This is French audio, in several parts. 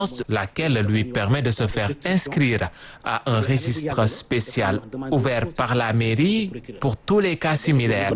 laquelle lui permet de se faire inscrire à un registre spécial ouvert par la mairie pour tous les cas similaires.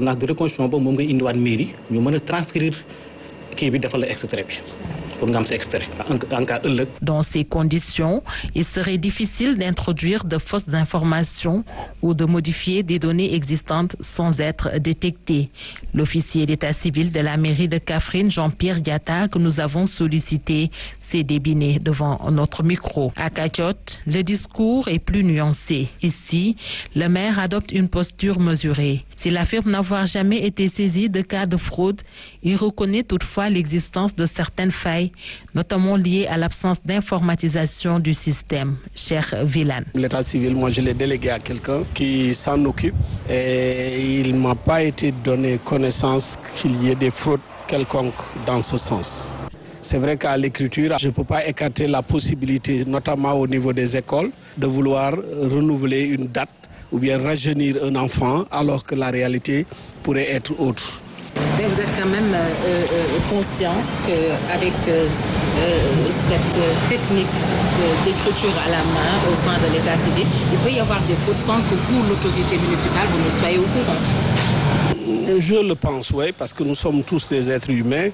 Dans ces conditions, il serait difficile d'introduire de fausses informations ou de modifier des données existantes sans être détecté. L'officier d'état civil de la mairie de Kaffrine, Jean-Pierre Diatta, que nous avons sollicité, s'est débiné devant notre micro. À Kachot, le discours est plus nuancé. Ici, le maire adopte une posture mesurée. S'il affirme n'avoir jamais été saisi de cas de fraude, il reconnaît toutefois l'existence de certaines failles, notamment liées à l'absence d'informatisation du système. Cher Villan. L'état civil, moi je l'ai délégué à quelqu'un qui s'en occupe et il ne m'a pas été donné connaissance qu'il y ait des fraudes quelconques dans ce sens. C'est vrai qu'à l'écriture, je ne peux pas écarter la possibilité, notamment au niveau des écoles, de vouloir renouveler une date ou bien rajeunir un enfant alors que la réalité pourrait être autre. Mais vous êtes quand même conscient qu'avec cette technique d'écriture à la main au sein de l'état civil, il peut y avoir des fautes sans que vous, l'autorité municipale, vous ne soyez au courant. Je le pense, oui, parce que nous sommes tous des êtres humains.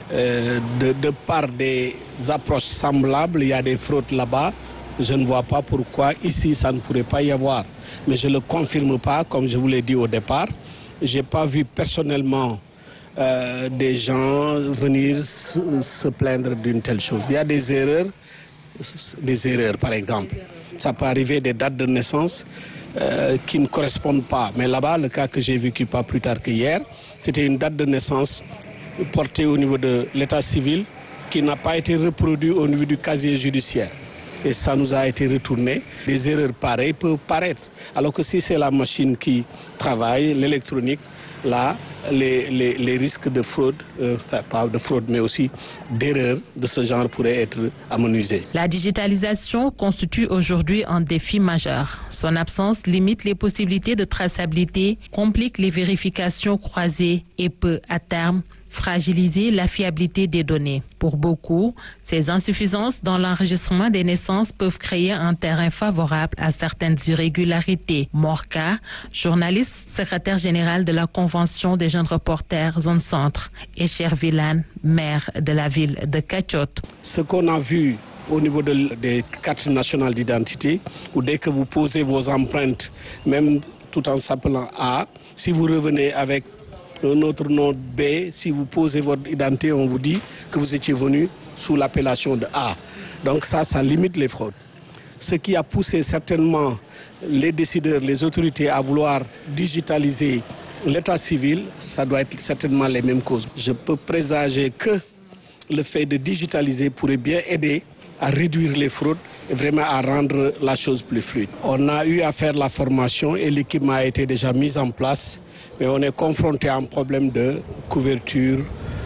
De par des approches semblables, il y a des fraudes là-bas. Je ne vois pas pourquoi ici ça ne pourrait pas y avoir. Mais je ne le confirme pas, comme je vous l'ai dit au départ. Je n'ai pas vu personnellement des gens venir se plaindre d'une telle chose. Il y a des erreurs par exemple. Ça peut arriver des dates de naissance qui ne correspondent pas. Mais là-bas, le cas que j'ai vécu pas plus tard qu'hier, c'était une date de naissance portée au niveau de l'état civil qui n'a pas été reproduit au niveau du casier judiciaire. Et ça nous a été retourné. Des erreurs pareilles peuvent paraître. Alors que si c'est la machine qui travaille, l'électronique, là, les risques de fraude, pas de fraude, mais aussi d'erreurs de ce genre pourraient être amenuisés. La digitalisation constitue aujourd'hui un défi majeur. Son absence limite les possibilités de traçabilité, complique les vérifications croisées et peut, à terme, fragiliser la fiabilité des données. Pour beaucoup, ces insuffisances dans l'enregistrement des naissances peuvent créer un terrain favorable à certaines irrégularités. Morka, journaliste, secrétaire général de la Convention des jeunes reporters Zone Centre, et Cher Villan, maire de la ville de Kachot. Ce qu'on a vu au niveau des cartes nationales d'identité, où dès que vous posez vos empreintes, même tout en s'appelant A, si vous revenez avec un autre nom B, si vous posez votre identité, on vous dit que vous étiez venu sous l'appellation de A. Donc ça limite les fraudes. Ce qui a poussé certainement les décideurs, les autorités à vouloir digitaliser l'état civil, ça doit être certainement les mêmes causes. Je peux présager que le fait de digitaliser pourrait bien aider à réduire les fraudes et vraiment à rendre la chose plus fluide. On a eu à faire la formation et l'équipement a été déjà mis en place. Mais on est confronté à un problème de couverture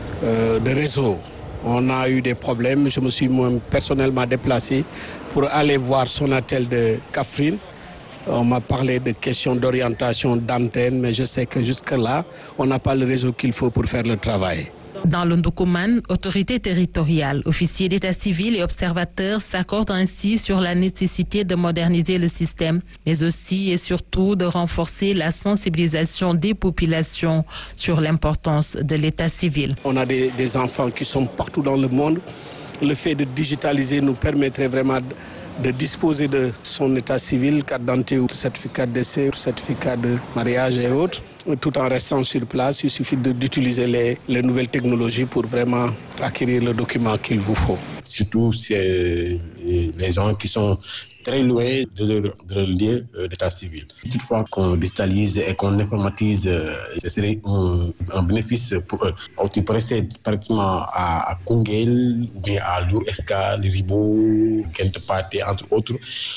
de réseau. On a eu des problèmes. Je me suis moi personnellement déplacé pour aller voir Sonatel de Kaffrine. On m'a parlé de questions d'orientation d'antenne, mais je sais que jusque-là, on n'a pas le réseau qu'il faut pour faire le travail. Dans le Ndoukoumane, autorités territoriales, officiers d'état civil et observateurs s'accordent ainsi sur la nécessité de moderniser le système, mais aussi et surtout de renforcer la sensibilisation des populations sur l'importance de l'état civil. On a des enfants qui sont partout dans le monde. Le fait de digitaliser nous permettrait vraiment de disposer de son état civil, carte d'identité, certificat de décès, certificat de mariage et autres. Tout en restant sur place, il suffit d'utiliser les nouvelles technologies pour vraiment acquérir le document qu'il vous faut. Surtout c'est les gens qui sont très loin de leur lieu d'état civil. Toutefois qu'on digitalise et qu'on informatise, ce serait un bénéfice pour eux. Alors, tu peux rester pratiquement à Koungheul, ou bien à Lour-Escale, Ribo, Gent-Pathé, entre autres.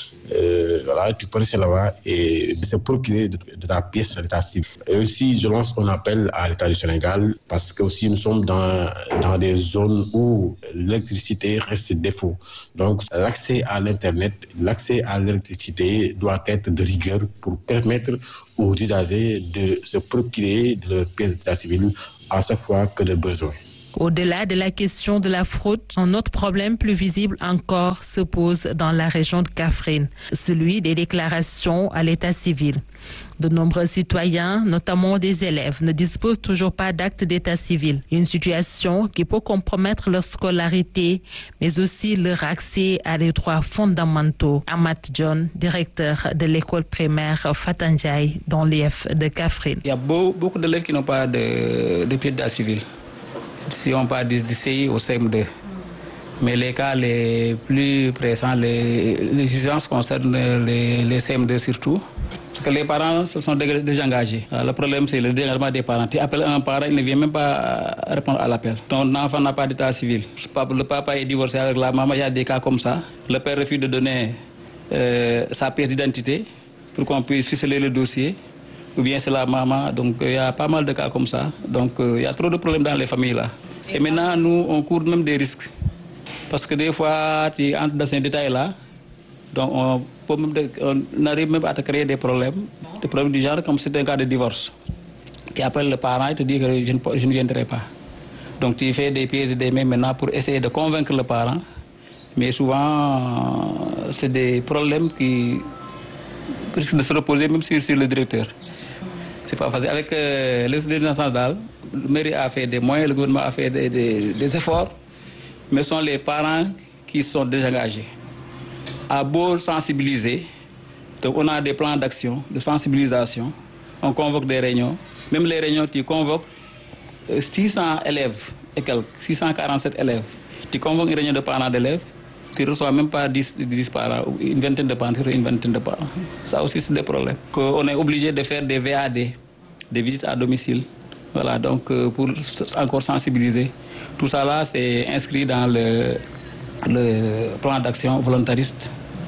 Voilà, tu peux rester là-bas et se procurer de la pièce d'état civil. Et aussi, je lance un appel à l'État du Sénégal parce que aussi nous sommes dans des zones où l'électricité reste défaut. Donc, l'accès à l'Internet, l'accès à l'électricité doit être de rigueur pour permettre aux usagers de se procurer de leur pièce d'état civil à chaque fois que de besoin. Au-delà de la question de la fraude, un autre problème plus visible encore se pose dans la région de Kaffrine, celui des déclarations à l'état civil. De nombreux citoyens, notamment des élèves, ne disposent toujours pas d'acte d'état civil. Une situation qui peut compromettre leur scolarité, mais aussi leur accès à des droits fondamentaux. Amat John, directeur de l'école primaire Fatanjay dans l'IF de Kaffrine. Il y a beaucoup d'élèves qui n'ont pas de pied d'état civil. Si on parle du CI au CM2. Mais les cas les plus pressants, les exigences concernent les CM2 surtout. Parce que les parents se sont déjà engagés. Alors, le problème, c'est le désengagement des parents. Tu appelles un parent, il ne vient même pas répondre à l'appel. Ton enfant n'a pas d'état civil. Le papa est divorcé avec la maman, il y a des cas comme ça. Le père refuse de donner sa pièce d'identité pour qu'on puisse ficeler le dossier. Ou bien c'est la maman. Donc, il y a pas mal de cas comme ça. Donc, il y a trop de problèmes dans les familles là. Et maintenant, nous, on court même des risques. Parce que des fois, tu entres dans ces détails-là. Donc, on arrive même à te créer des problèmes du genre, comme c'est un cas de divorce. Tu appelles le parent et te dit que je ne viendrai pas. Donc, tu fais des pieds et des mains maintenant pour essayer de convaincre le parent. Mais souvent, c'est des problèmes qui risquent de se reposer même sur le directeur. C'est pas facile. Avec les instances d'âge, le mairie a fait des moyens, le gouvernement a fait des efforts, mais ce sont les parents qui sont désengagés. À beau sensibiliser, donc on a des plans d'action, de sensibilisation, on convoque des réunions. Même les réunions, tu convoques 600 élèves et quelques, 647 élèves. Tu convoques une réunion de parents d'élèves, tu ne reçois même pas 10 parents, une vingtaine de parents, Ça aussi, c'est des problèmes. On est obligé de faire des VAD, des visites à domicile. Voilà, donc pour encore sensibiliser. Tout ça là, c'est inscrit dans le plan d'action volontariste.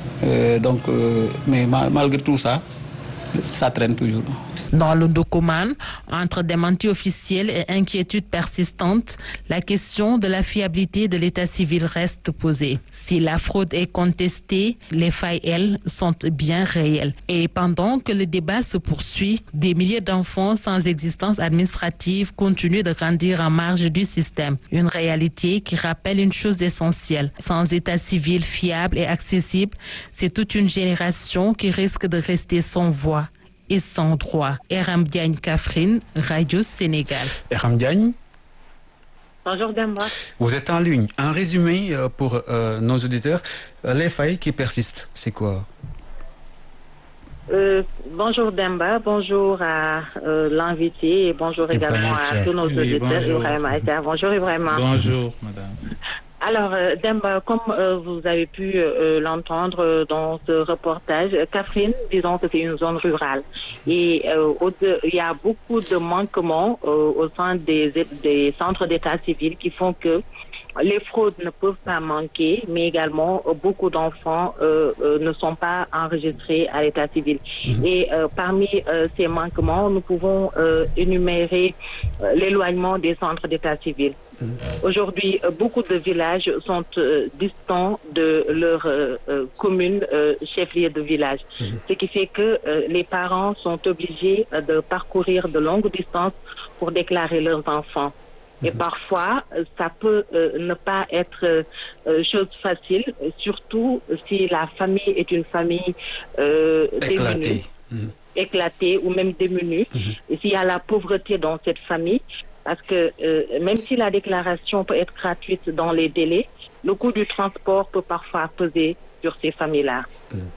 Mais malgré tout ça, ça traîne toujours. Dans le document, entre démentis officiels et inquiétudes persistantes, la question de la fiabilité de l'état civil reste posée. Si la fraude est contestée, les failles, elles, sont bien réelles. Et pendant que le débat se poursuit, des milliers d'enfants sans existence administrative continuent de grandir en marge du système. Une réalité qui rappelle une chose essentielle. Sans état civil fiable et accessible, c'est toute une génération qui risque de rester sans voix et sans droit. Eram Diagne, Kaffrine, Radio Sénégal. Eram Diagne. Bonjour Demba. Vous êtes en ligne. Un résumé pour nos auditeurs. Les failles qui persistent, c'est quoi? Bonjour Demba, bonjour à l'invité et bonjour également à tous nos auditeurs. Bonjour Ibrahima. Bonjour madame. Alors, Demba, comme vous avez pu l'entendre dans ce reportage, Kaffrine, disons que c'est une zone rurale. Et il y a beaucoup de manquements au sein des centres d'état civil qui font que les fraudes ne peuvent pas manquer, mais également beaucoup d'enfants ne sont pas enregistrés à l'état civil. Et parmi ces manquements, nous pouvons énumérer l'éloignement des centres d'état civil. Aujourd'hui, beaucoup de villages sont distants de leur commune chef-lieu de village. Ce qui fait que les parents sont obligés de parcourir de longues distances pour déclarer leurs enfants. Et parfois, ça peut ne pas être chose facile, surtout si la famille est une famille démunie, éclatée ou même démunie. Et s'il y a la pauvreté dans cette famille, parce que même si la déclaration peut être gratuite dans les délais, le coût du transport peut parfois peser sur ces familles-là.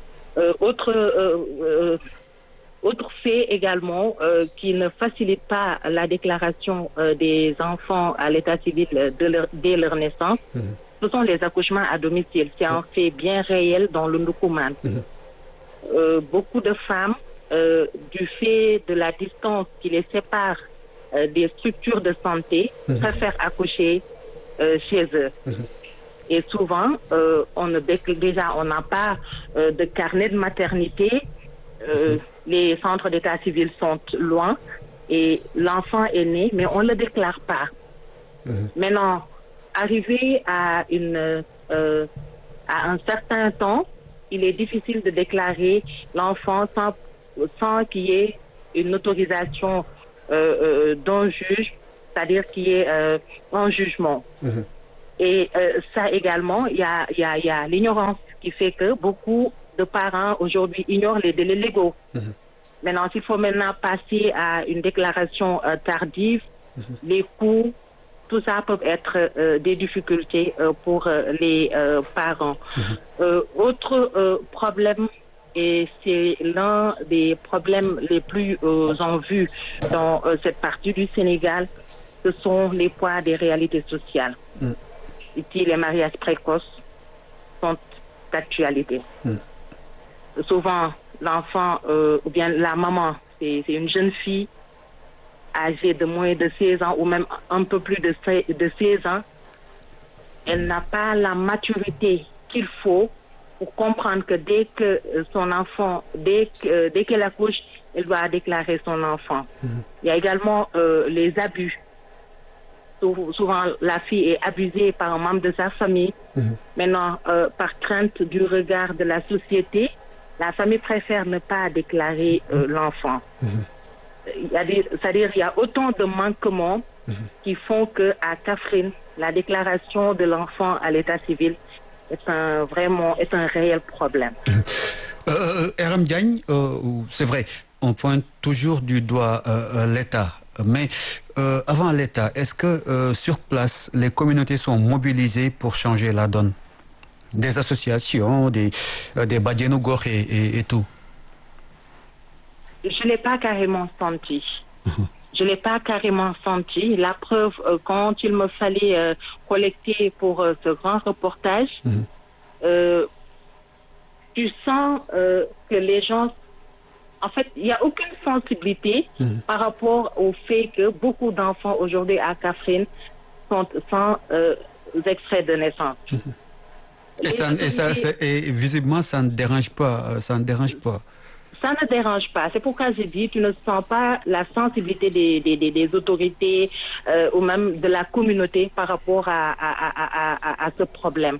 Autre fait également qui ne facilite pas la déclaration des enfants à l'état civil dès leur naissance, ce sont les accouchements à domicile. C'est un fait bien réel dans le Ndoukoumane. Beaucoup de femmes, du fait de la distance qui les sépare des structures de santé, préfèrent accoucher chez eux. Et souvent, on n'a pas de carnet de maternité. Les centres d'état civil sont loin et l'enfant est né, mais on ne le déclare pas. Maintenant, arrivé à un certain temps, il est difficile de déclarer l'enfant sans qu'il y ait une autorisation d'un juge c'est-à-dire qu'il y ait un jugement. Et ça également, il y a l'ignorance qui fait que beaucoup de parents aujourd'hui ignorent les délais légaux. Maintenant, s'il faut maintenant passer à une déclaration tardive, les coûts, tout ça peut être des difficultés pour les parents. Autre problème, et c'est l'un des problèmes les plus en vue dans cette partie du Sénégal, ce sont les poids des réalités sociales. Ici, les mariages précoces sont d'actualité. Souvent, l'enfant ou bien la maman, c'est une jeune fille âgée de moins de 16 ans ou même un peu plus de 16 ans. Elle n'a pas la maturité qu'il faut pour comprendre que dès que son enfant, dès qu'elle accouche, elle doit déclarer son enfant. Il y a également les abus. Souvent, la fille est abusée par un membre de sa famille. Maintenant, par crainte du regard de la société, la famille préfère ne pas déclarer l'enfant. C'est-à-dire qu'il y a autant de manquements qui font qu'à Kaffrine, la déclaration de l'enfant à l'état civil est un réel problème. Aram Diagne, c'est vrai, on pointe toujours du doigt l'État. Mais avant l'État, est-ce que sur place, les communautés sont mobilisées pour changer la donne? Des associations, des Badienougor et tout? Je ne l'ai pas carrément senti. Je ne l'ai pas carrément senti. La preuve, quand il me fallait collecter pour ce grand reportage, tu sens que les gens... En fait, il n'y a aucune sensibilité par rapport au fait que beaucoup d'enfants aujourd'hui à Kaffrine sont sans extrait de naissance. Et visiblement, ça ne dérange pas. Ça ne dérange pas. Ça ne dérange pas. C'est pourquoi j'ai dit, tu ne sens pas la sensibilité des autorités ou même de la communauté par rapport à ce problème.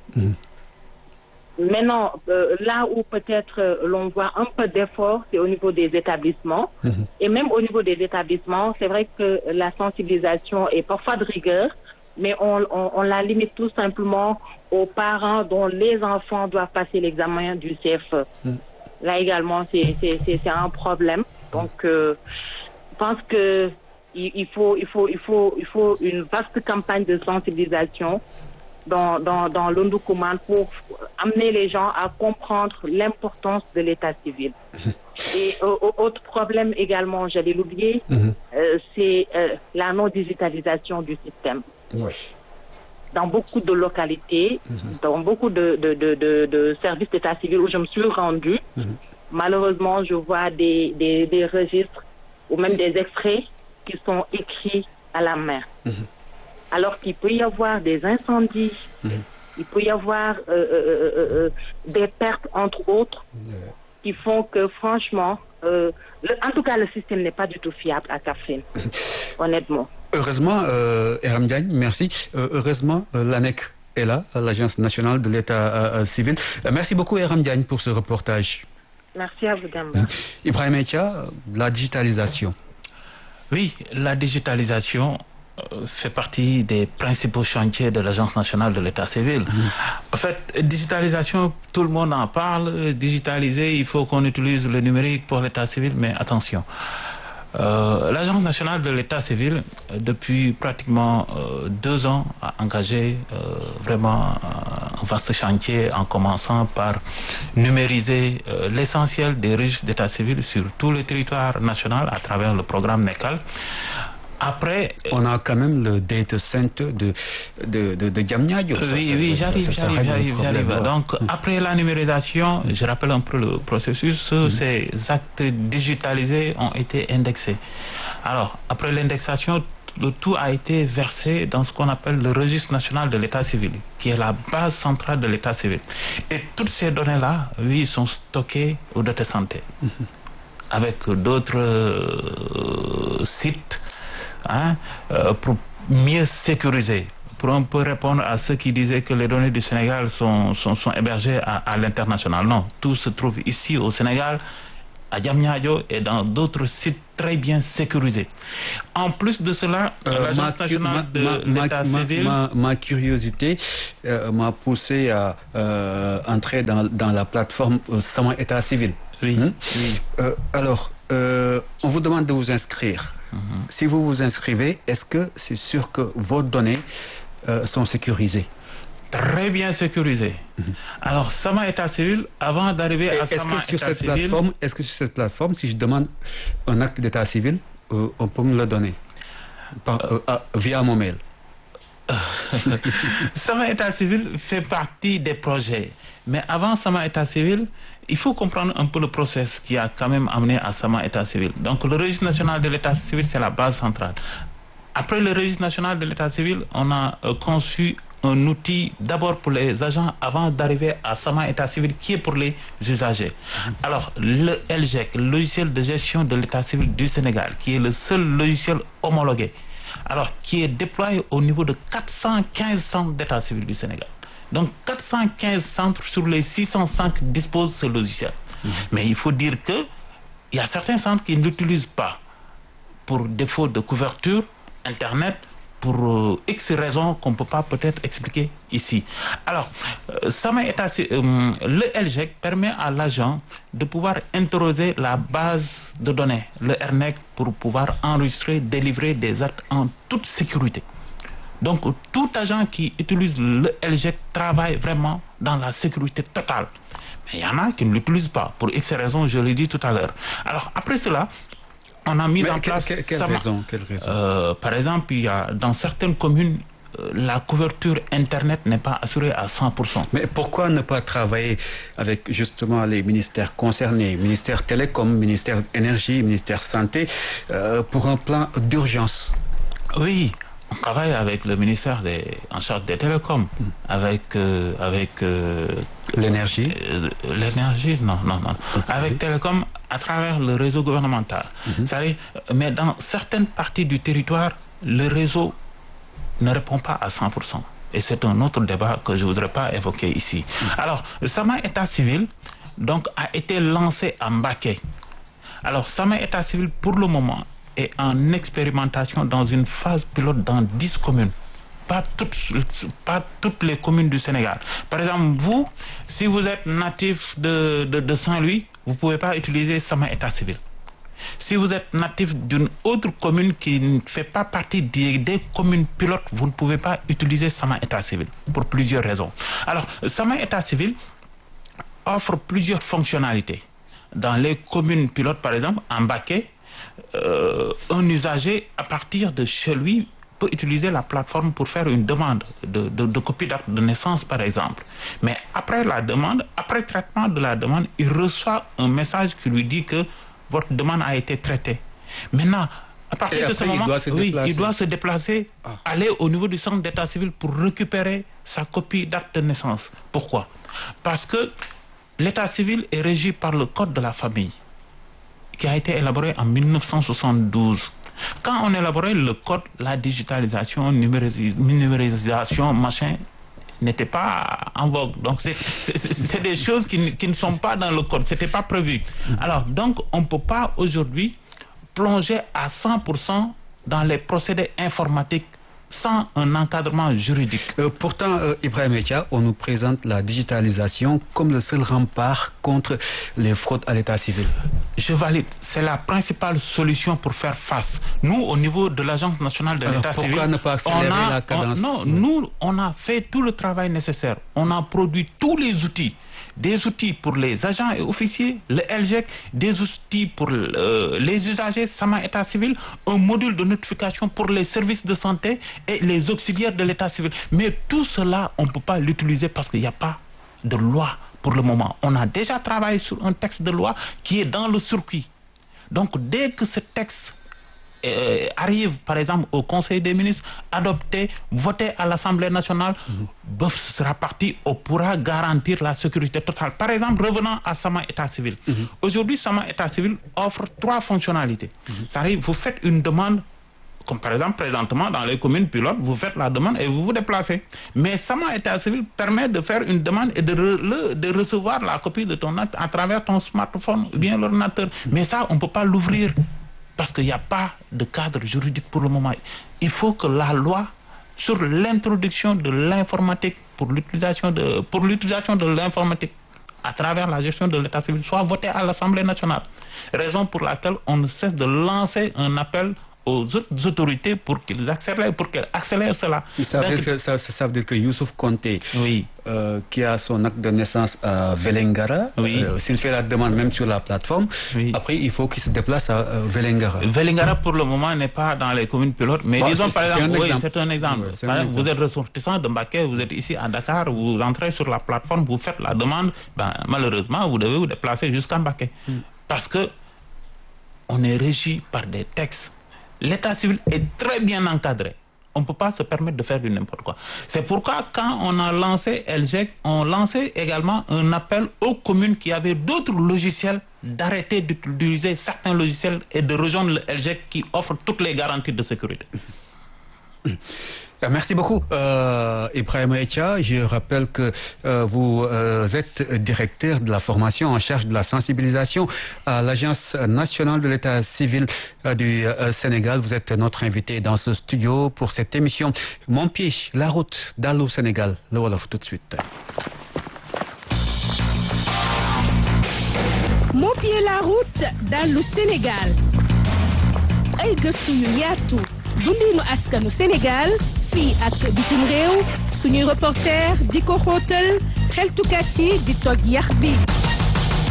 Maintenant, là où peut-être l'on voit un peu d'effort, c'est au niveau des établissements. Et même au niveau des établissements, c'est vrai que la sensibilisation est parfois de rigueur, mais on la limite tout simplement aux parents dont les enfants doivent passer l'examen du CFE. Là également, c'est un problème. Donc, je pense que il faut une vaste campagne de sensibilisation dans l'Ondoukoumane pour amener les gens à comprendre l'importance de l'état civil. Et autre problème également, j'allais l'oublier, c'est la non-digitalisation du système. Dans beaucoup de localités, dans beaucoup de services d'état civil où je me suis rendue, malheureusement, je vois des registres ou même des extraits qui sont écrits à la main. Alors qu'il peut y avoir des incendies, il peut y avoir des pertes, entre autres, qui font que, franchement, en tout cas, le système n'est pas du tout fiable à Kaffrine, honnêtement. Heureusement, Aram Diagne, merci. Heureusement, l'ANEC est là, l'Agence nationale de l'état civil. Merci beaucoup, Aram Diagne, pour ce reportage. Merci à vous, Demba. Ibrahim Etia, la digitalisation. Oui, la digitalisation fait partie des principaux chantiers de l'Agence nationale de l'état civil. En fait, digitalisation, tout le monde en parle. Digitaliser, il faut qu'on utilise le numérique pour l'état civil, mais attention. L'Agence nationale de l'état civil, depuis pratiquement 2 ans, a engagé vraiment un vaste chantier en commençant par numériser l'essentiel des registres d'état civil sur tout le territoire national à travers le programme NECAL. Après, on a quand même le data center de Diamniadio. Oui, j'arrive. Donc, après la numérisation, je rappelle un peu le processus, ces actes digitalisés ont été indexés. Alors, après l'indexation, le tout a été versé dans ce qu'on appelle le registre national de l'état civil, qui est la base centrale de l'état civil. Et toutes ces données-là, oui, sont stockées au data center, avec d'autres sites, pour mieux sécuriser, pour un peu répondre à ceux qui disaient que les données du Sénégal sont hébergées à l'international. Non, tout se trouve ici au Sénégal à Diamniadio et dans d'autres sites très bien sécurisés. En plus de cela, l'Agence nationale de l'état civil... Ma curiosité m'a poussé à entrer dans la plateforme Sama État civil. Oui. Alors, on vous demande de vous inscrire. Si vous vous inscrivez, est-ce que c'est sûr que vos données sont sécurisées? Très bien sécurisé. Alors, Sama État civil, avant d'arriver à Sama État civil... Est-ce que sur cette plateforme, si je demande un acte d'état civil, on peut me le donner via mon mail? Sama État civil fait partie des projets. Mais avant Sama État civil, il faut comprendre un peu le process qui a quand même amené à Sama État civil. Donc, le registre national de l'état civil, c'est la base centrale. Après le registre national de l'état civil, on a conçu un outil d'abord pour les agents avant d'arriver à Sama État civil qui est pour les usagers. Alors, le LGEC, le logiciel de gestion de l'état civil du Sénégal, qui est le seul logiciel homologué, alors qui est déployé au niveau de 415 centres d'état civil du Sénégal. Donc, 415 centres sur les 605 disposent de ce logiciel. Mais il faut dire qu'il y a certains centres qui ne l'utilisent pas pour défaut de couverture, Internet, pour X raisons qu'on ne peut pas peut-être expliquer ici. Alors, le LGEC permet à l'agent de pouvoir interroger la base de données, le RNEC, pour pouvoir enregistrer, délivrer des actes en toute sécurité. Donc, tout agent qui utilise le LGEC travaille vraiment dans la sécurité totale. Mais il y en a qui ne l'utilisent pas, pour X raisons, je l'ai dit tout à l'heure. Alors, après cela, on a mis en place... Quelle raison? Par exemple, il y a, dans certaines communes, la couverture Internet n'est pas assurée à 100%. Mais pourquoi ne pas travailler avec justement les ministères concernés, ministère Télécom, ministère Énergie, ministère Santé, pour un plan d'urgence? Oui, on travaille avec le ministère en charge des télécoms, avec l'énergie. L'énergie, non. Okay. Avec Télécom, à travers le réseau gouvernemental. Mais dans certaines parties du territoire, le réseau ne répond pas à 100%. Et c'est un autre débat que je ne voudrais pas évoquer ici. Alors, Sama État civil donc, a été lancé à Mbacké. Alors, Sama État civil, pour le moment, est en expérimentation dans une phase pilote dans 10 communes. Pas toutes les communes du Sénégal. Par exemple, vous, si vous êtes natif de Saint-Louis, vous ne pouvez pas utiliser Sama État civil. Si vous êtes natif d'une autre commune qui ne fait pas partie des communes pilotes, vous ne pouvez pas utiliser Sama État civil pour plusieurs raisons. Alors, Sama État civil offre plusieurs fonctionnalités. Dans les communes pilotes, par exemple, en Mbacké, un usager, à partir de chez lui, peut utiliser la plateforme pour faire une demande de copie d'acte de naissance, par exemple. Mais après la demande, après traitement de la demande, il reçoit un message qui lui dit que votre demande a été traitée. Maintenant, à partir de ce moment, il doit se déplacer, aller au niveau du centre d'état civil pour récupérer sa copie d'acte de naissance. Pourquoi? Parce que l'état civil est régi par le code de la famille, qui a été élaboré en 1972. Quand on élaborait le code, la digitalisation, numérisation, machin, n'était pas en vogue. Donc, c'est des choses qui ne sont pas dans le code. Ce n'était pas prévu. Alors, donc, on ne peut pas aujourd'hui plonger à 100% dans les procédés informatiques sans un encadrement juridique. Pourtant, Ibrahim Etia, on nous présente la digitalisation comme le seul rempart contre les fraudes à l'état civil. Je valide. C'est la principale solution pour faire face. Nous, au niveau de l'Agence nationale de l'état civil... Pourquoi ne pas accélérer la cadence? Nous, on a fait tout le travail nécessaire. On a produit tous les outils. Des outils pour les agents et officiers, le LGEC, des outils pour les usagers, Sama État civil, un module de notification pour les services de santé et les auxiliaires de l'état civil. Mais tout cela, on ne peut pas l'utiliser parce qu'il n'y a pas de loi pour le moment. On a déjà travaillé sur un texte de loi qui est dans le circuit. Donc, dès que ce texte arrive, par exemple, au Conseil des ministres, adopté, voté à l'Assemblée nationale, ce sera parti, on pourra garantir la sécurité totale. Par exemple, revenant à Sama État civil. Aujourd'hui, Sama État civil offre 3 fonctionnalités. Ça arrive, vous faites une demande Comme par exemple, présentement, dans les communes pilotes, vous faites la demande et vous vous déplacez. Mais SAMA État civil permet de faire une demande et de recevoir la copie de ton acte à travers ton smartphone ou bien l'ordinateur. Mais ça, on ne peut pas l'ouvrir parce qu'il n'y a pas de cadre juridique pour le moment. Il faut que la loi sur l'introduction de l'informatique pour l'utilisation de l'informatique à travers la gestion de l'état civil soit votée à l'Assemblée nationale. Raison pour laquelle on ne cesse de lancer un appel aux autres autorités pour qu'elles accélèrent cela. Ça veut dire que Youssouf Konté, oui. Qui a son acte de naissance à Vélingara, oui. S'il fait la demande même sur la plateforme, oui. Après il faut qu'il se déplace à Vélingara. Vélingara pour le moment n'est pas dans les communes pilotes, mais disons par exemple, oui, c'est un exemple. Oui, vous êtes ressortissant de Mbacké, vous êtes ici à Dakar, vous entrez sur la plateforme, vous faites la demande, malheureusement vous devez vous déplacer jusqu'à Mbacké. Parce que on est régi par des textes. L'état civil est très bien encadré. On ne peut pas se permettre de faire du n'importe quoi. C'est pourquoi quand on a lancé LGEC, on lançait également un appel aux communes qui avaient d'autres logiciels d'arrêter d'utiliser certains logiciels et de rejoindre le LGEC qui offre toutes les garanties de sécurité. Merci beaucoup, Ibrahima Echa. Je rappelle que vous êtes directeur de la formation en charge de la sensibilisation à l'Agence nationale de l'état civil du Sénégal. Vous êtes notre invité dans ce studio pour cette émission. Mon pied, la route d'Allô Sénégal. Le Wolof tout de suite. Mon pied, la route d'Allô Sénégal. Ay gëstu yu yaatu dundinu askanu Sénégal fii ak bitim réew suñuy reporter di ko xóotal xeltukat yi di toj yax bi